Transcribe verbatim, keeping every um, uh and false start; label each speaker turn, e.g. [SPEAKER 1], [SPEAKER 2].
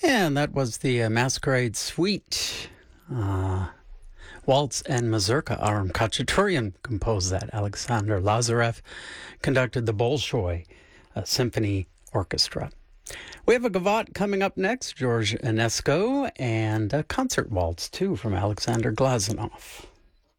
[SPEAKER 1] And that was the uh, Masquerade Suite. Uh, Waltz and Mazurka. Aram Khachaturian composed that. Alexander Lazarev conducted the Bolshoi uh, Symphony Orchestra. We have a gavotte coming up next, George Enesco, and a concert waltz, too, from Alexander Glazunov.